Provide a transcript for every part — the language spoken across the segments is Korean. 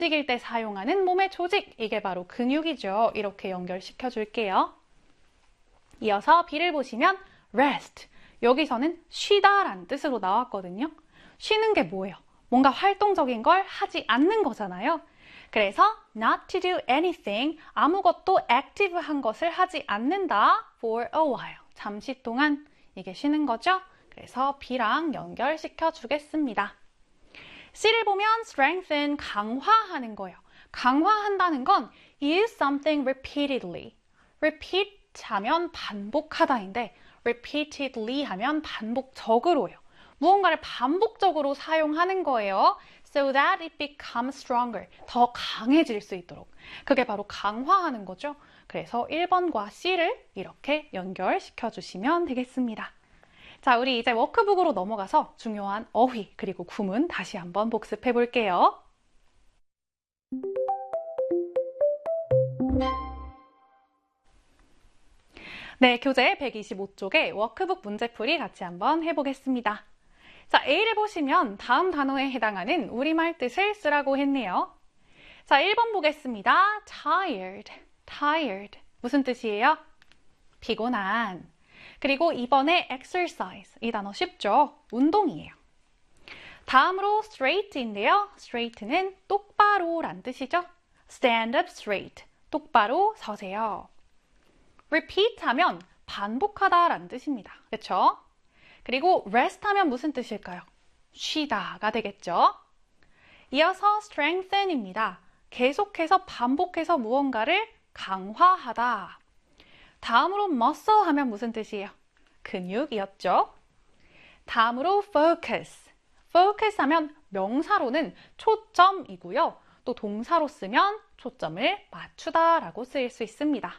움직일 때 사용하는 몸의 조직, 이게 바로 근육이죠. 이렇게 연결시켜 줄게요. 이어서 B를 보시면 rest, 여기서는 쉬다 라는 뜻으로 나왔거든요. 쉬는 게 뭐예요? 뭔가 활동적인 걸 하지 않는 거잖아요. 그래서 not to do anything, 아무것도 active한 것을 하지 않는다 for a while, 잠시 동안 이게 쉬는 거죠. 그래서 B랑 연결시켜 주겠습니다. C를 보면 strengthen, 강화하는 거예요. 강화한다는 건 use something repeatedly. repeat 하면 반복하다인데 repeatedly 하면 반복적으로요. 무언가를 반복적으로 사용하는 거예요. So that it becomes stronger. 더 강해질 수 있도록. 그게 바로 강화하는 거죠. 그래서 1번과 C를 이렇게 연결시켜 주시면 되겠습니다. 자, 우리 이제 워크북으로 넘어가서 중요한 어휘 그리고 구문 다시 한번 복습해 볼게요. 네, 교재 125쪽에 워크북 문제풀이 같이 한번 해보겠습니다. 자, A를 보시면 다음 단어에 해당하는 우리말 뜻을 쓰라고 했네요. 자, 1번 보겠습니다. tired, tired. 무슨 뜻이에요? 피곤한. 그리고 2번에 exercise, 이 단어 쉽죠? 운동이에요. 다음으로 straight인데요. straight는 똑바로 란 뜻이죠. stand up straight, 똑바로 서세요. repeat 하면 반복하다 라는 뜻입니다. 그렇죠? 그리고 rest 하면 무슨 뜻일까요? 쉬다가 되겠죠? 이어서 strengthen입니다. 계속해서 반복해서 무언가를 강화하다. 다음으로 muscle 하면 무슨 뜻이에요? 근육이었죠? 다음으로 focus. focus 하면 명사로는 초점이고요. 또 동사로 쓰면 초점을 맞추다 라고 쓰일 수 있습니다.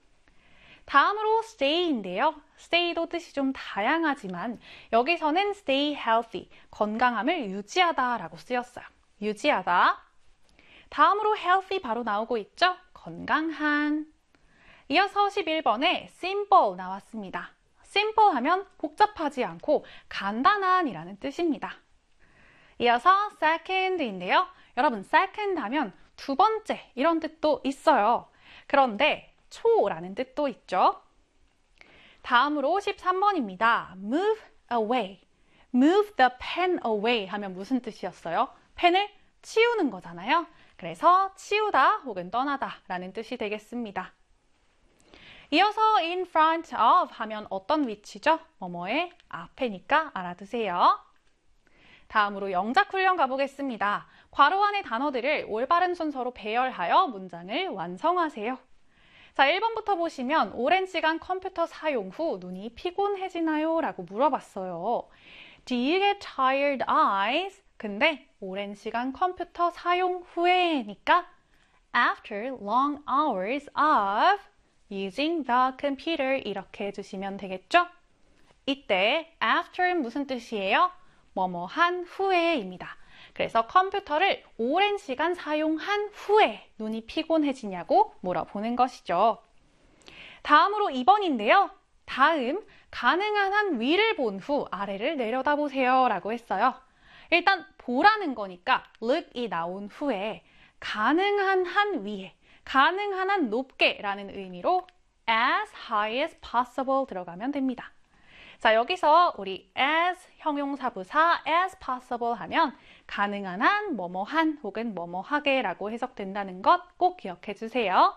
다음으로 stay인데요. stay도 뜻이 좀 다양하지만 여기서는 stay healthy, 건강함을 유지하다 라고 쓰였어요. 유지하다. 다음으로 healthy 바로 나오고 있죠? 건강한. 이어서 11번에 simple 나왔습니다. simple 하면 복잡하지 않고 간단한 이라는 뜻입니다. 이어서 second인데요. 여러분 second 하면 두 번째 이런 뜻도 있어요. 그런데 초라는 뜻도 있죠. 다음으로 13번입니다. move away. move the pen away 하면 무슨 뜻이었어요? 펜을 치우는 거잖아요. 그래서 치우다 혹은 떠나다 라는 뜻이 되겠습니다. 이어서 in front of 하면 어떤 위치죠? 뭐뭐의 앞에니까 알아두세요. 다음으로 영작 훈련 가보겠습니다. 괄호 안의 단어들을 올바른 순서로 배열하여 문장을 완성하세요. 자, 1번부터 보시면 오랜 시간 컴퓨터 사용 후 눈이 피곤해지나요? 라고 물어봤어요. Do you get tired eyes? 근데 오랜 시간 컴퓨터 사용 후에니까 after long hours of using the computer 이렇게 해주시면 되겠죠? 이때 after는 무슨 뜻이에요? 뭐뭐한 후에입니다. 그래서 컴퓨터를 오랜 시간 사용한 후에 눈이 피곤해지냐고 물어보는 것이죠. 다음으로 2번인데요. 다음 가능한 한 위를 본 후 아래를 내려다보세요 라고 했어요. 일단 보라는 거니까 look이 나온 후에 가능한 한 위에, 가능한 한 높게 라는 의미로 as high as possible 들어가면 됩니다. 자, 여기서 우리 as 형용사부사 as possible 하면 가능한 한 뭐뭐한 혹은 뭐뭐하게 라고 해석된다는 것 꼭 기억해 주세요.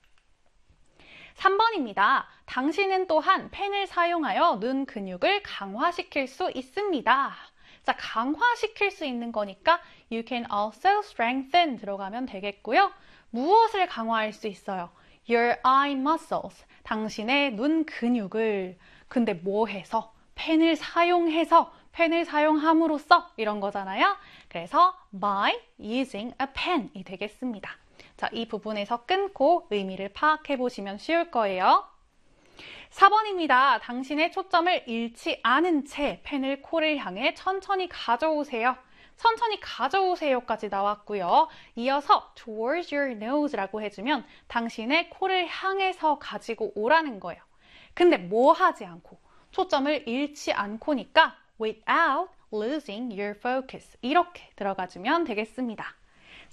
3번입니다. 당신은 또한 펜을 사용하여 눈 근육을 강화시킬 수 있습니다. 자, 강화시킬 수 있는 거니까 you can also strengthen 들어가면 되겠고요. 무엇을 강화할 수 있어요? Your eye muscles, 당신의 눈 근육을. 근데 뭐 해서? 펜을 사용해서, 펜을 사용함으로써 이런 거잖아요. 그래서 by using a pen이 되겠습니다. 자, 이 부분에서 끊고 의미를 파악해 보시면 쉬울 거예요. 4번입니다. 당신의 초점을 잃지 않은 채 펜을 코를 향해 천천히 가져오세요. 천천히 가져오세요까지 나왔고요. 이어서 towards your nose라고 해주면 당신의 코를 향해서 가지고 오라는 거예요. 근데 뭐 하지 않고, 초점을 잃지 않고니까 without losing your focus 이렇게 들어가주면 되겠습니다.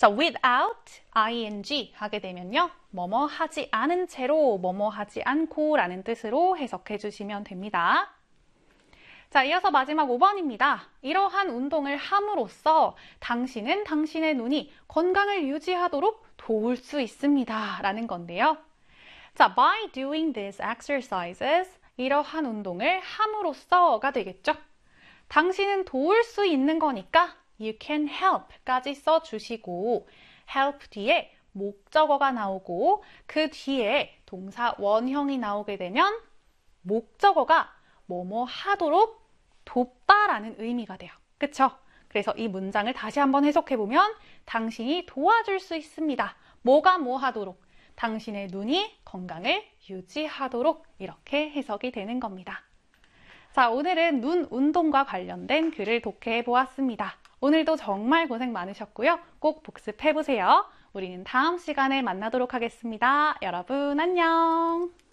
자, without ing 하게 되면요. 뭐뭐 하지 않은 채로, 뭐뭐 하지 않고 라는 뜻으로 해석해 주시면 됩니다. 자, 이어서 마지막 5번입니다. 이러한 운동을 함으로써 당신은 당신의 눈이 건강을 유지하도록 도울 수 있습니다. 라는 건데요. 자, by doing these exercises, 이러한 운동을 함으로써가 되겠죠. 당신은 도울 수 있는 거니까 you can help까지 써주시고 help 뒤에 목적어가 나오고 그 뒤에 동사 원형이 나오게 되면 목적어가 뭐뭐 하도록 돕다라는 의미가 돼요. 그쵸? 그래서 이 문장을 다시 한번 해석해보면 당신이 도와줄 수 있습니다. 뭐가 뭐 하도록? 당신의 눈이 건강을 유지하도록 이렇게 해석이 되는 겁니다. 자, 오늘은 눈 운동과 관련된 글을 독해해 보았습니다. 오늘도 정말 고생 많으셨고요. 꼭 복습해 보세요. 우리는 다음 시간에 만나도록 하겠습니다. 여러분 안녕!